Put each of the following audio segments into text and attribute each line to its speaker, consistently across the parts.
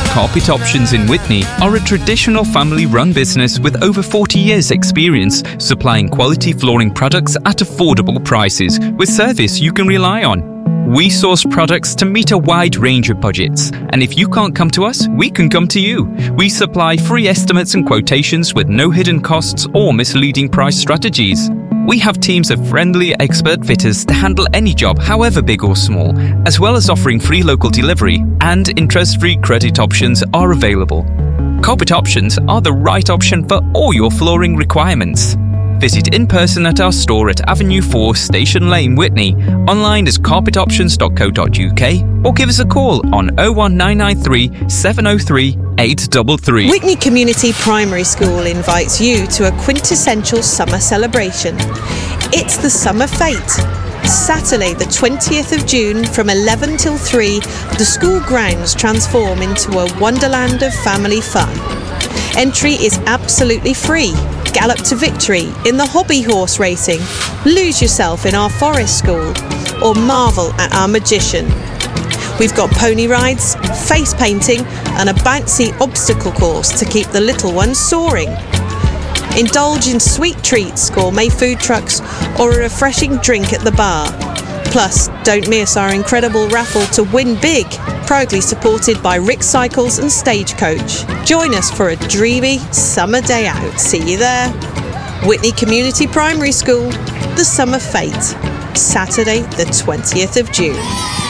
Speaker 1: Carpet Options in Witney are a traditional family-run business with over 40 years' experience supplying quality flooring products at affordable prices with service you can rely on. We source products to meet a wide range of budgets, and if you can't come to us, we can come to you. We supply free estimates and quotations with no hidden costs or misleading price strategies. We have teams of friendly expert fitters to handle any job, however big or small, as well as offering free local delivery, and interest-free credit options are available. Carpet Options are the right option for all your flooring requirements. Visit in person at our store at Avenue 4, Station Lane, Witney, online as carpetoptions.co.uk, or give us a call on 01993 703 833.
Speaker 2: Witney Community Primary School invites you to a quintessential summer celebration. It's the Summer Fete. Saturday the 20th of June from 11 till 3, the school grounds transform into a wonderland of family fun. Entry is absolutely free. Gallop to victory in the hobby horse racing, lose yourself in our forest school, or marvel at our magician. We've got pony rides, face painting, and a bouncy obstacle course to keep the little ones soaring. Indulge in sweet treats, gourmet food trucks, or a refreshing drink at the bar. Plus, don't miss our incredible raffle to win big, proudly supported by Rick Cycles and Stagecoach. Join us for a dreamy summer day out. See you there. Witney Community Primary School, the Summer Fete, Saturday the 20th of June.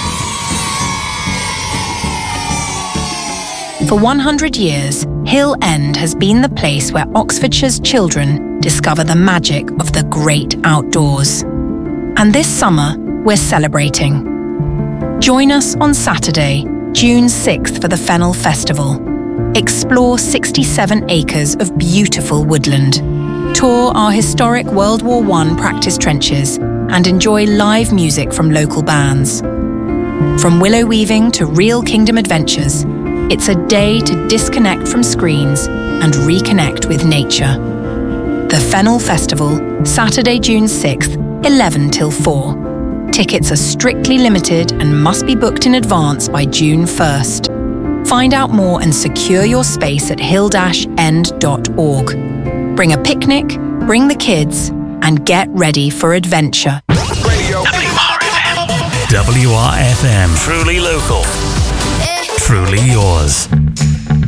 Speaker 3: For 100 years, Hill End has been the place where Oxfordshire's children discover the magic of the great outdoors. And this summer, we're celebrating. Join us on Saturday, June 6th for the Fennel Festival. Explore 67 acres of beautiful woodland. Tour our historic World War I practice trenches and enjoy live music from local bands. From willow weaving to real kingdom adventures, it's a day to disconnect from screens and reconnect with nature. The Fennel Festival, Saturday, June 6th, 11 till 4. Tickets are strictly limited and must be booked in advance by June 1st. Find out more and secure your space at hill-end.org. Bring a picnic, bring the kids, and get ready for adventure.
Speaker 4: Radio. WRFM. WRFM. Truly local. Truly yours.